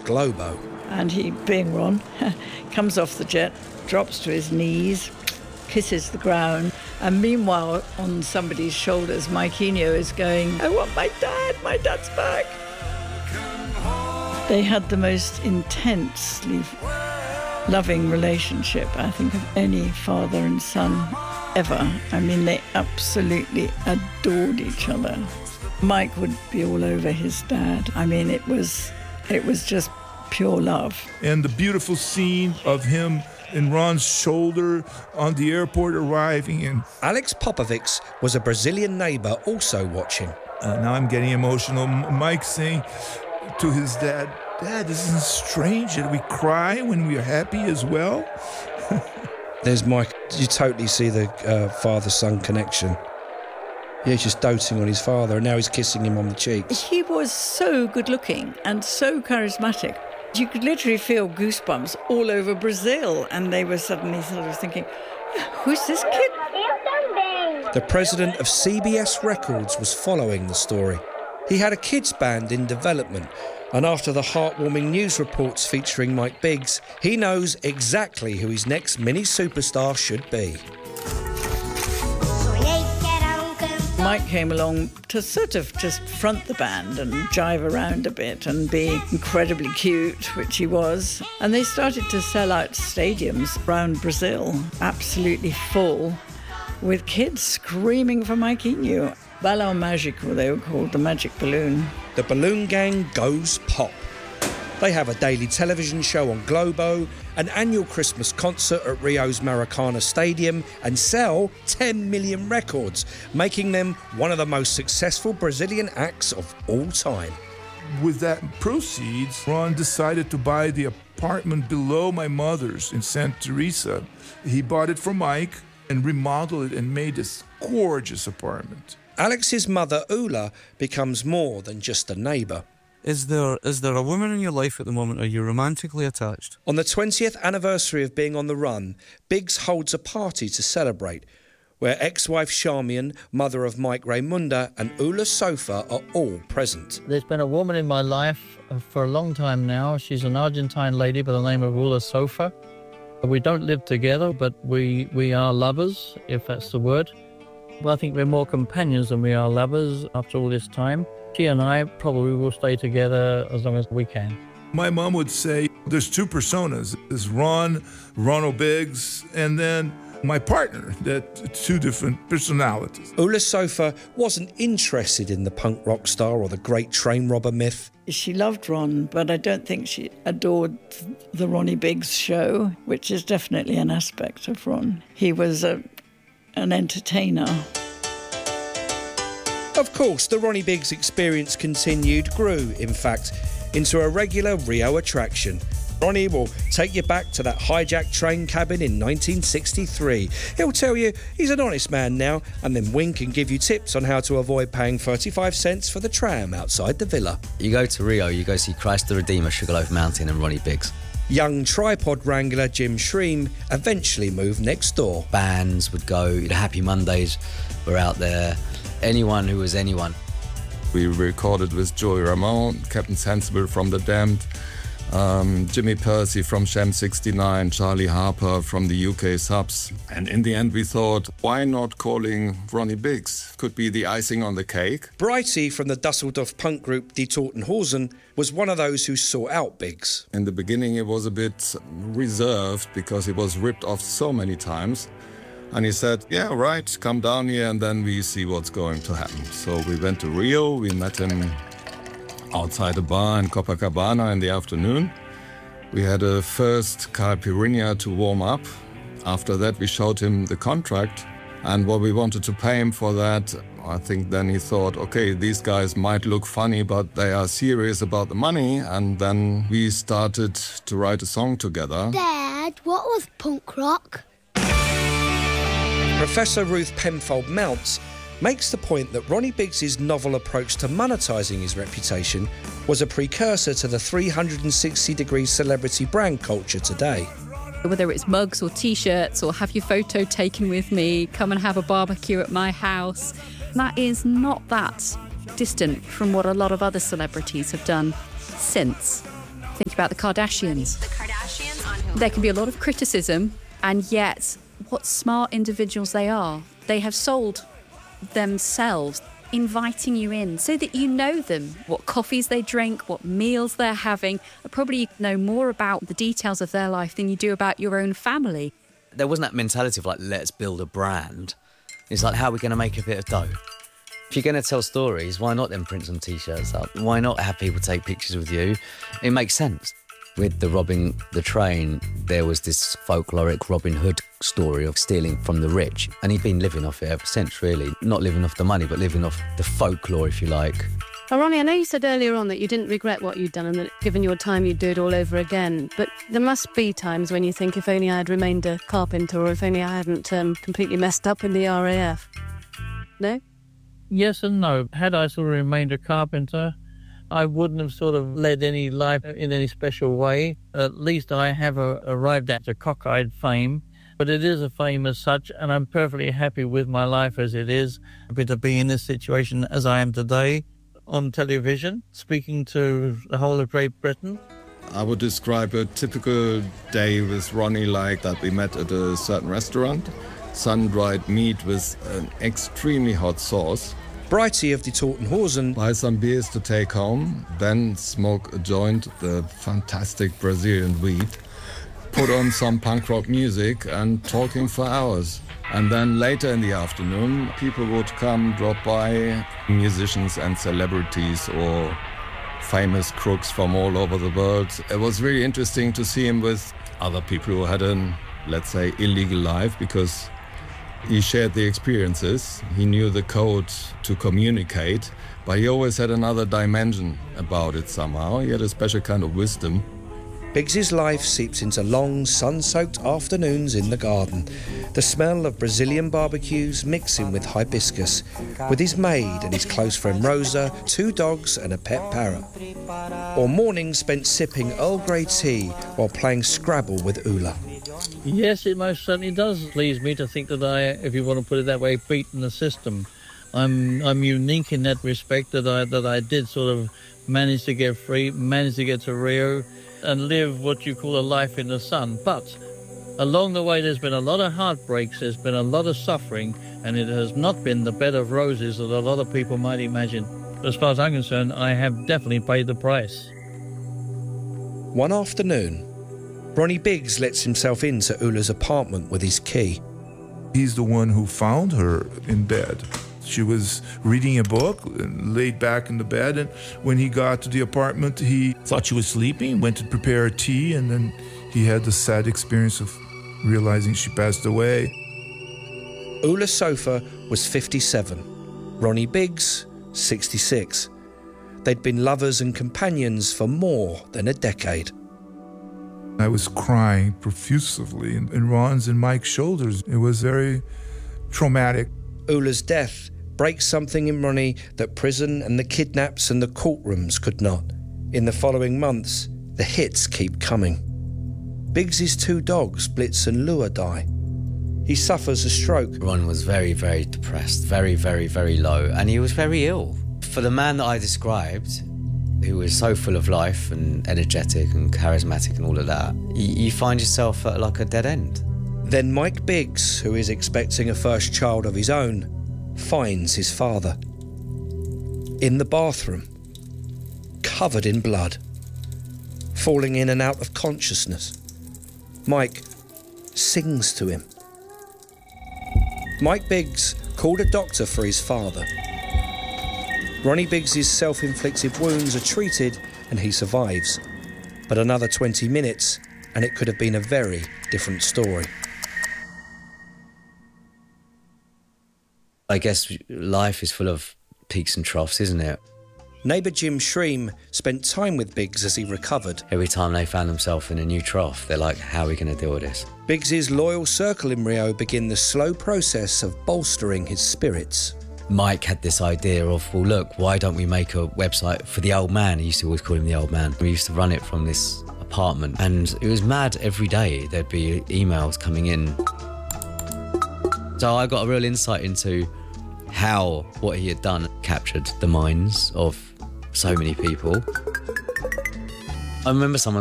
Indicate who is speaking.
Speaker 1: Globo.
Speaker 2: And he, being Ron, comes off the jet, drops to his knees, kisses the ground, and meanwhile on somebody's shoulders Mike Eno is going, "I want my dad's back." They had the most intensely loving relationship, I think, of any father and son ever. I mean, they absolutely adored each other. Mike would be all over his dad. I mean, it was just pure love.
Speaker 3: And the beautiful scene of him and Ron's shoulder on the airport arriving. And
Speaker 1: Alex Popovics was a Brazilian neighbour also watching.
Speaker 3: Now I'm getting emotional. Mike saying to his dad, "Dad, isn't it strange that we cry when we're happy as well?"
Speaker 1: There's Mike. You totally see the father-son connection. Yeah, he's just doting on his father, and now he's kissing him on the cheeks.
Speaker 2: He was so good-looking and so charismatic. You could literally feel goosebumps all over Brazil, and they were suddenly sort of thinking, "Who's this kid?"
Speaker 1: The president of CBS Records was following the story. He had a kids band in development, and after the heartwarming news reports featuring Mike Biggs, he knows exactly who his next mini superstar should be.
Speaker 2: Mike came along to sort of just front the band and jive around a bit and be incredibly cute, which he was. And they started to sell out stadiums around Brazil, absolutely full, with kids screaming for Mike Eno. Balão Mágico, they were called, the magic balloon.
Speaker 1: The Balloon Gang goes pop. They have a daily television show on Globo, an annual Christmas concert at Rio's Maracana Stadium, and sell 10 million records, making them one of the most successful Brazilian acts of all time.
Speaker 3: With that proceeds, Ron decided to buy the apartment below my mother's in Santa Teresa. He bought it for Mike and remodeled it and made this gorgeous apartment.
Speaker 1: Alex's mother, Ula, becomes more than just a neighbour.
Speaker 4: Is there a woman in your life at the moment? Are you romantically attached?
Speaker 1: On the 20th anniversary of being on the run, Biggs holds a party to celebrate, where ex-wife Charmian, mother of Mike Raimunda, and Ula Sofa are all present.
Speaker 5: There's been a woman in my life for a long time now. She's an Argentine lady by the name of Ula Sofa. We don't live together, but we are lovers, if that's the word. Well, I think we're more companions than we are lovers after all this time. She and I probably will stay together as long as we can.
Speaker 3: My mom would say there's two personas. There's Ronald Biggs, and then my partner, that two different personalities.
Speaker 1: Ula Sofa wasn't interested in the punk rock star or the great train robber myth.
Speaker 2: She loved Ron, but I don't think she adored the Ronnie Biggs show, which is definitely an aspect of Ron. He was an entertainer.
Speaker 1: Of course, the Ronnie Biggs experience grew, in fact, into a regular Rio attraction. Ronnie will take you back to that hijacked train cabin in 1963. He'll tell you he's an honest man now, and then wink and give you tips on how to avoid paying 35 cents for the tram outside the villa.
Speaker 6: You go to Rio, you go see Christ the Redeemer, Sugarloaf Mountain and Ronnie Biggs.
Speaker 1: Young tripod wrangler Jim Shreem eventually moved next door.
Speaker 6: Bands would go, Happy Mondays were out there. Anyone who was anyone.
Speaker 7: We recorded with Joey Ramone, Captain Sensible from The Damned, Jimmy Percy from Sham 69, Charlie Harper from the UK Subs. And in the end we thought, why not calling Ronnie Biggs? Could be the icing on the cake.
Speaker 1: Brighty from the Dusseldorf punk group Die Totenhosen was one of those who sought out Biggs.
Speaker 7: In the beginning it was a bit reserved because he was ripped off so many times. And he said, yeah, right, come down here and then we see what's going to happen. So we went to Rio, we met him outside a bar in Copacabana in the afternoon. We had a first caipirinha to warm up. After that, we showed him the contract and what we wanted to pay him for that. I think then he thought, okay, these guys might look funny, but they are serious about the money. And then we started to write a song together.
Speaker 8: Dad, what was punk rock?
Speaker 1: Professor Ruth Penfold Mounts makes the point that Ronnie Biggs' novel approach to monetising his reputation was a precursor to the 360-degree celebrity brand culture today.
Speaker 9: Whether it's mugs or T-shirts or have your photo taken with me, come and have a barbecue at my house, that is not that distant from what a lot of other celebrities have done since. Think about the Kardashians. There can be a lot of criticism, and yet what smart individuals they are. They have sold themselves, inviting you in so that you know them, what coffees they drink, what meals they're having. Probably you know more about the details of their life than you do about your own family.
Speaker 6: There wasn't that mentality of like, let's build a brand. It's like, how are we going to make a bit of dough? If you're going to tell stories, why not then print some T-shirts up? Why not have people take pictures with you? It makes sense. With the robbing the train, there was this folkloric Robin Hood story of stealing from the rich. And he'd been living off it ever since, really. Not living off the money, but living off the folklore, if you like.
Speaker 10: Oh, Ronnie, I know you said earlier on that you didn't regret what you'd done and that given your time you'd do it all over again. But there must be times when you think, if only I had remained a carpenter, or if only I hadn't completely messed up in the RAF. No?
Speaker 5: Yes and no. Had I sort of remained a carpenter, I wouldn't have sort of led any life in any special way. At least I have arrived at a cockeyed fame, but it is a fame as such, and I'm perfectly happy with my life as it is. Happy to be in this situation as I am today, on television, speaking to the whole of Great Britain.
Speaker 7: I would describe a typical day with Ronnie like that we met at a certain restaurant. Sun-dried meat with an extremely hot sauce.
Speaker 1: Brighty of the Tortenhausen.
Speaker 7: Buy some beers to take home, then smoke a joint, the fantastic Brazilian weed, put on some punk rock music and talking for hours. And then later in the afternoon, people would come, drop by, musicians and celebrities or famous crooks from all over the world. It was really interesting to see him with other people who had an, let's say, illegal life, because he shared the experiences, he knew the code to communicate, but he always had another dimension about it somehow. He had a special kind of wisdom.
Speaker 1: Biggs's life seeps into long, sun-soaked afternoons in the garden, the smell of Brazilian barbecues mixing with hibiscus, with his maid and his close friend Rosa, 2 dogs and a pet parrot. Or mornings spent sipping Earl Grey tea while playing Scrabble with Ula.
Speaker 5: Yes, it most certainly does please me to think that I, if you want to put it that way, beaten the system. I'm unique in that respect, that I did sort of manage to get free, manage to get to Rio and live what you call a life in the sun. But along the way there's been a lot of heartbreaks, there's been a lot of suffering, and it has not been the bed of roses that a lot of people might imagine. As far as I'm concerned, I have definitely paid the price.
Speaker 1: One afternoon, Ronnie Biggs lets himself into Ula's apartment with his key.
Speaker 3: He's the one who found her in bed. She was reading a book, laid back in the bed, and when he got to the apartment, he thought she was sleeping, went to prepare tea, and then he had the sad experience of realizing she passed away.
Speaker 1: Ula Sofa was 57, Ronnie Biggs, 66. They'd been lovers and companions for more than a decade.
Speaker 3: I was crying profusively in Ron's and Mike's shoulders. It was very traumatic.
Speaker 1: Ula's death breaks something in Ronnie that prison and the kidnaps and the courtrooms could not. In the following months, the hits keep coming. Biggs's 2 dogs, Blitz and Lua, die. He suffers a stroke.
Speaker 6: Ron was very, very depressed, very, very, very low, and he was very ill. For the man that I described, who was so full of life and energetic and charismatic and all of that, you find yourself at like a dead end.
Speaker 1: Then Mike Biggs, who is expecting a first child of his own, finds his father. In the bathroom, covered in blood, falling in and out of consciousness. Mike sings to him. Mike Biggs called a doctor for his father. Ronnie Biggs's self-inflicted wounds are treated and he survives. But another 20 minutes and it could have been a very different story.
Speaker 6: I guess life is full of peaks and troughs, isn't it?
Speaker 1: Neighbour Jim Shreem spent time with Biggs as he recovered.
Speaker 6: Every time they found themselves in a new trough, they're like, how are we going to deal with this?
Speaker 1: Biggs's loyal circle in Rio begin the slow process of bolstering his spirits.
Speaker 6: Mike had this idea of, well, look, why don't we make a website for the old man? He used to always call him the old man. We used to run it from this apartment, and it was mad every day. There'd be emails coming in. So I got a real insight into how what he had done captured the minds of so many people. I remember someone